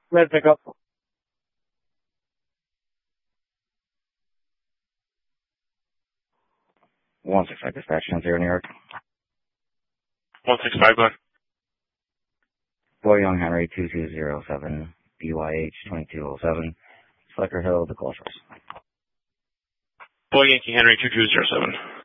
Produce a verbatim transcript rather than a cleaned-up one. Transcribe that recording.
Red pickup. one six five dispatch, ten zero New York. one six five, go ahead. Boy Young Henry two two zero seven, B Y H twenty-two oh seven, Flecker Hill, the Cultures. Boy Yankee Henry two two zero seven.